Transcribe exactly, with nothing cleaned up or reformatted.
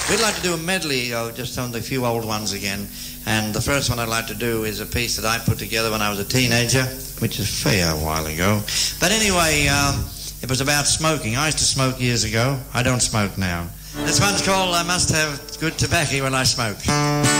We'd like to do a medley of just some of the few old ones again. And the first one I'd like to do is a piece that I put together when I was a teenager, which is a fair while ago. But anyway, um, it was about smoking. I used to smoke years ago. I don't smoke now. This one's called I Must Have Good Tobacco When I Smoke.